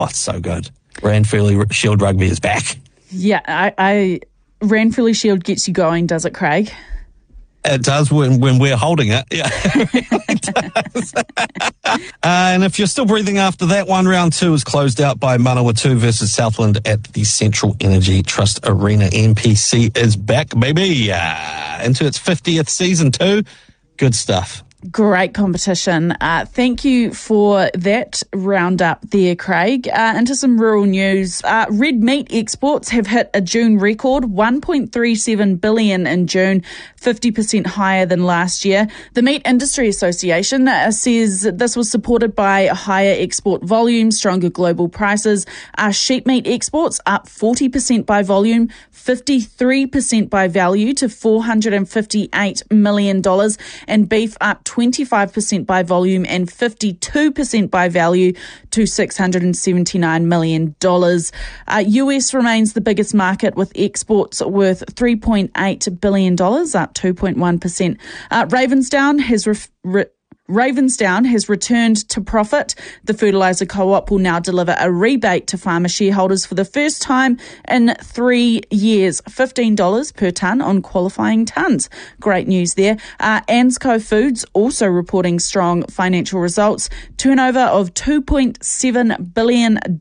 Oh, it's so good. Ranfurly Shield Rugby is back. Yeah, Ranfurly Shield gets you going, does it, Craig? It does when we're holding it. Yeah, it does. And if you're still breathing after that one, round 2 is closed out by Manawatu versus Southland at the Central Energy Trust Arena. NPC is back, baby, into its 50th season too. Good stuff. Great competition. Thank you for that roundup there, Craig. Into some rural news. Red meat exports have hit a June record, $1.37 billion in June, 50% higher than last year. The Meat Industry Association says this was supported by higher export volume, stronger global prices. Sheep meat exports up 40% by volume, 53% by value to $458 million, and beef up 25% by volume and 52% by value to $679 million. US remains the biggest market with exports worth $3.8 billion, up 2.1%. Ravensdown has returned to profit. The fertiliser co-op will now deliver a rebate to farmer shareholders for the first time in 3 years, $15 per tonne on qualifying tonnes. Great news there. Ansco Foods also reporting strong financial results. Turnover of $2.7 billion